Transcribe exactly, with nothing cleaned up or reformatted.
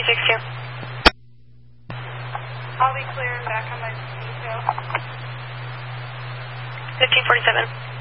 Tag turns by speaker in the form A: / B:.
A: six two.
B: I'll be clear and back on my detail.
A: fifteen forty-seven.